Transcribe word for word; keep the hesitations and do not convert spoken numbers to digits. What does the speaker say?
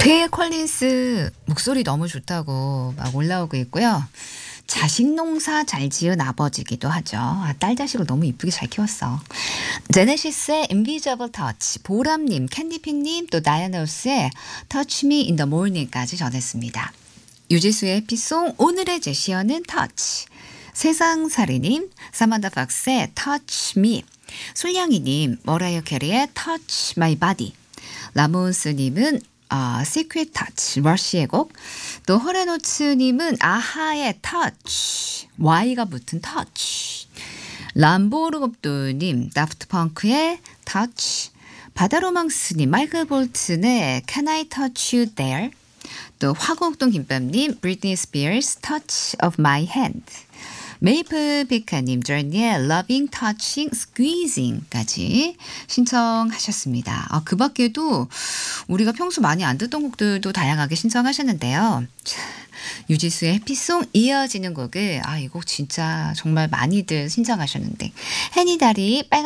필 콜린스 목소리 너무 좋다고 막 올라오고 있고요. 자식 농사 잘 지은 아버지기도 하죠. 아, 딸 자식을 너무 이쁘게 잘 키웠어. 제네시스의 Invisible Touch, 보람님, 캔디핑님, 또 다이아노스의 Touch Me in the Morning까지 전했습니다. 유지수의 해피송, 오늘의 제시어는 Touch. 세상살이님, 사만다 박스의 Touch Me. 솔량이님, 머라이어 캐리의 Touch My Body. 라몬스님은 아, Secret Touch, 러시의 곡. 또 허레노츠님은 아하의 Touch, Y가 붙은 Touch. 람보르곱도님, 다프트 펑크의 Touch. 바다로망스님, 마이클 볼튼의 Can I Touch You There. 또 화곡동 김밥님, Britney Spears, Touch of My Hand. 메이플 피카님, journey의 Loving, Touching, Squeezing까지 신청하셨습니다. 아, 그 밖에도 우리가 평소 많이 안 듣던 곡들도 다양하게 신청하셨는데요. 자, 유지수의 해피송 이어지는 곡을 아, 이 곡 진짜 정말 많이들 신청하셨는데 해니다리 빨간